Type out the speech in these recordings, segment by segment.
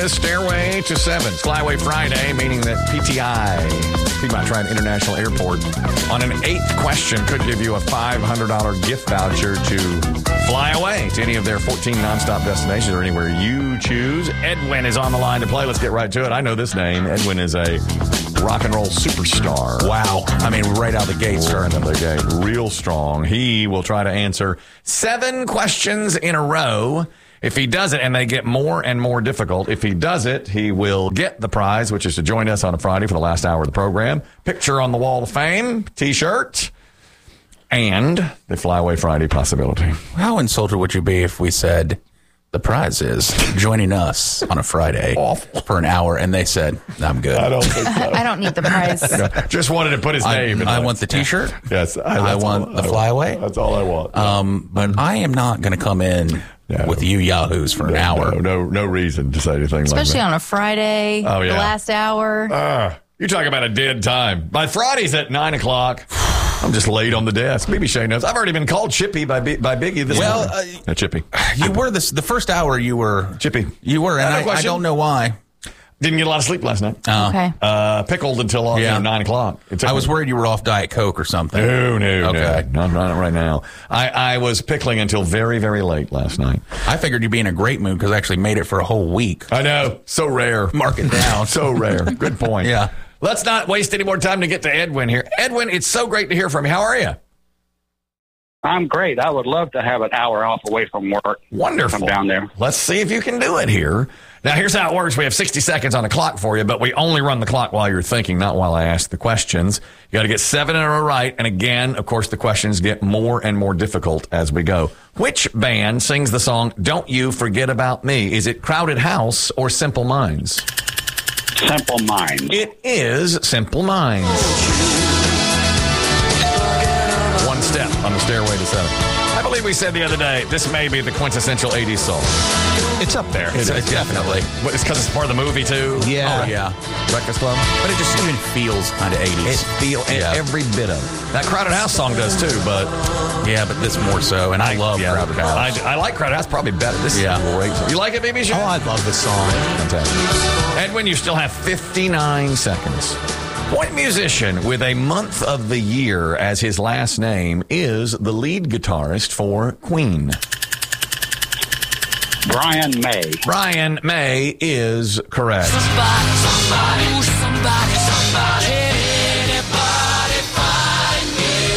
is Stairway to Seven. Flyway Friday, meaning that PTI, Piedmont Triad International Airport, on an 8th question could give you a $500 gift voucher to fly away to any of their 14 nonstop destinations or anywhere you choose. Edwin is on the line to play. Let's get right to it. I know this name. Edwin is a rock and roll superstar. Wow. I mean, right out the gate, starting out the gate. Real strong. He will try to answer 7 questions in a row. If he does it, and they get more and more difficult, if he does it, he will get the prize, which is to join us on a Friday for the last hour of the program. Picture on the wall of fame, T-shirt, and the Flyway Friday possibility. How insulted would you be if we said the prize is joining us on a Friday for an hour, and they said, I'm good. I don't think so. I don't need the prize. No, just wanted to put his name in. I want the T-shirt. Yes. I want the Flyway. That's all I want. But I am not going to come in with you yahoos for an hour. No reason to say anything Especially like that. on a Friday, the last hour. You talk about a dead time. My Friday's at 9 o'clock. I'm just laid on the desk. BB Shea knows. I've already been called Chippy by Biggie this morning. Chippy. You were the first hour you were. Chippy. You were, and I don't know why. Didn't get a lot of sleep last night. Okay. Pickled until 9 o'clock. I was worried you were off Diet Coke or something. No. Okay. Not right now. I was pickling until very, very late last night. I figured you'd be in a great mood because I actually made it for a whole week. I know. So rare. Mark it down. So rare. Good point. Yeah. Let's not waste any more time to get to Edwin here. Edwin, it's so great to hear from you. How are you? I'm great. I would love to have an hour off away from work. Wonderful. Come down there. Let's see if you can do it here. Now, here's how it works. We have 60 seconds on the clock for you, but we only run the clock while you're thinking, not while I ask the questions. You got to get 7 in a row right. And again, of course, the questions get more and more difficult as we go. Which band sings the song, Don't You Forget About Me? Is it Crowded House or Simple Minds? Simple Minds. It is Simple Minds. 1 step on the Stairway to Seven. I believe we said the other day, this may be the quintessential 80s song. It's up there. It is, definitely. It's because it's part of the movie, too? Yeah. Oh, yeah. Breakfast Club? But it just even feels kind of 80s. It feels every bit of it. That Crowded House song does, too, but... Yeah, but this more so, and I love Crowded House. I like Crowded House probably better. This is great. You like it, BB Shea? Oh, I love this song. Fantastic. Edwin, you still have 59 seconds. What musician with a month of the year as his last name is the lead guitarist for Queen? Brian May. Brian May is correct. Somebody, anybody find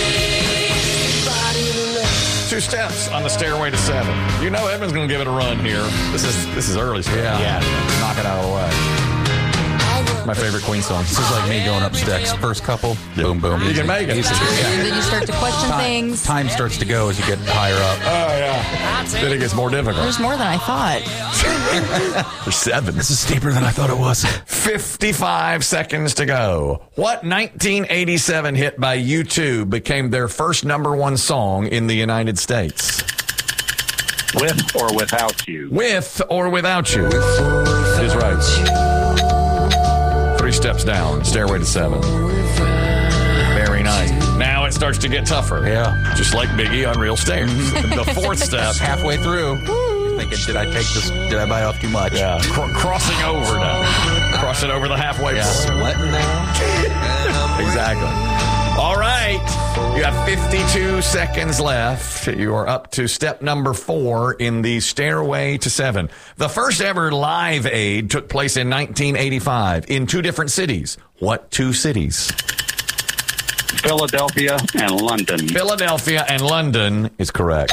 me? 2 steps on the Stairway to Seven. You know Edwin's going to give it a run here. This is early stuff. Yeah. Knock it out of the way. My favorite Queen song. This is like me going up stacks. First couple, boom, boom. You can make it. And then you start to question things. Time starts to go as you get higher up. Oh, yeah. Then it gets more difficult. There's more than I thought. There's 7. This is steeper than I thought it was. 55 seconds to go. What 1987 hit by U2 became their first #1 song in the United States? With or without you. With or without you. Is right. 3 steps down. Stairway to Seven. Very nice. Now it starts to get tougher. Yeah. Just like Biggie on Real Stairs. The 4th step. Halfway through. You're thinking, did I take this? Did I bite off too much? Yeah. Crossing over now. Crossing over the halfway point. Sweating now. Exactly. All right. You have 52 seconds left. You are up to step number 4 in the Stairway to Seven. The first ever Live Aid took place in 1985 in 2 different cities. What 2 cities? Philadelphia and London. Philadelphia and London is correct.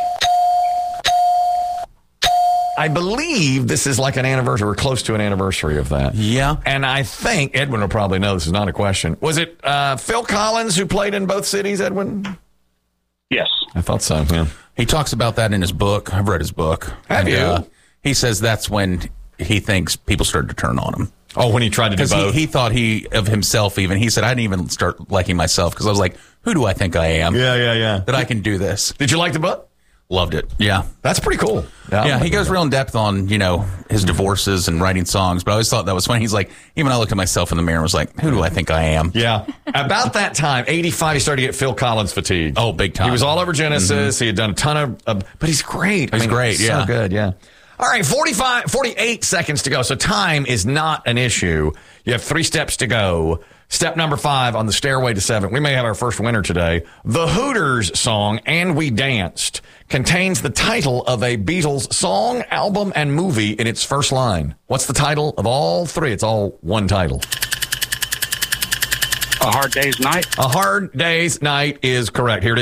I believe this is like an anniversary or close to an anniversary of that. Yeah. And I think Edwin will probably know this is not a question. Was it Phil Collins who played in both cities, Edwin? Yes. I thought so, yeah. He talks about that in his book. I've read his book. Have you? He says that's when he thinks people started to turn on him. Oh, when he tried to do both? Because he thought of himself even. He said, I didn't even start liking myself because I was like, who do I think I am? Yeah. That I can do this. Did you like the book? Loved it. Yeah. That's pretty cool. Yeah, he goes real in depth on, his divorces and writing songs. But I always thought that was funny. He's like, even I looked at myself in the mirror and was like, who do I think I am? Yeah. About that time, 85, he started to get Phil Collins fatigue. Oh, big time. He was all over Genesis. Mm-hmm. He had done a ton of, but he's great. He's great, yeah. So good, yeah. All right, 48 seconds to go. So time is not an issue. You have 3 steps to go. Step number 5 on the stairway to 7. We may have our first winner today. The Hooters song, And We Danced, contains the title of a Beatles song, album, and movie in its first line. What's the title of all 3? It's all one title. A Hard Day's Night. A Hard Day's Night is correct. Here it is.